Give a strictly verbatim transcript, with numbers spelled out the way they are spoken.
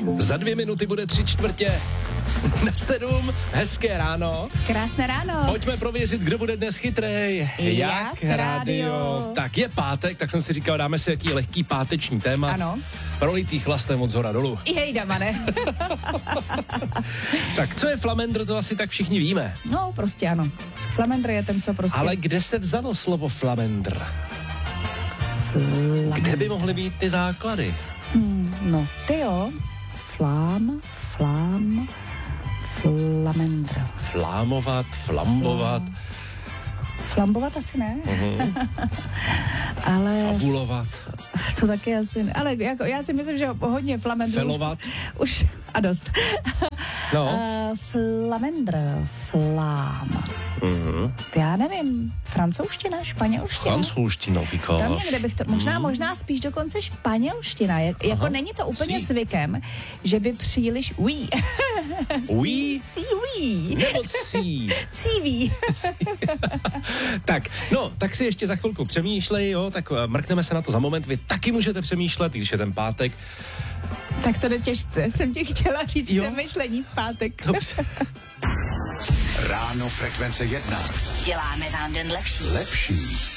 Za dvě minuty bude tři čtvrtě na sedm. Hezké ráno. Krásné ráno. Pojďme prověřit, kdo bude dnes chytrej. Jak rádio. Tak je pátek, tak jsem si říkal, dáme si jaký lehký páteční téma. Ano. Prolitý chlastem od zhora dolů. Jejda, mane. Tak co je flamendr, to asi tak všichni víme. No, prostě ano. Flamendr je ten, co prostě... Ale kde se vzalo slovo flamendr? Flamendr. Kde by mohly být ty základy? Hmm, no, ty jo. Flám, flám, flamendr. Flámovat, flambovat. Flambovat asi ne. Uh-huh. Ale... Fabulovat. To taky asi ne. Ale jako, já si myslím, že hodně flamendrů... Felovat. Už, už a dost. No. Uh, flamendr, flám. Uh-huh. Já nevím, francouzština, španělština. Francouzština, vykáš. Tam někde bych to, možná, možná spíš dokonce španělština. Jak, jako není to úplně Sí. zvykem, že by příliš, oui. Oui? Sí, oui. Nebo cí. Cíví. Tak, no, tak si ještě za chvilku přemýšlej, jo, tak uh, mrkneme se na to za moment. Vy taky můžete přemýšlet, když je ten pátek. Tak to jde těžce, jsem ti chtěla říct, Jo. přemýšlení v pátek. Dobře. Ráno frekvence jedna. Děláme vám den lepší. Lepší.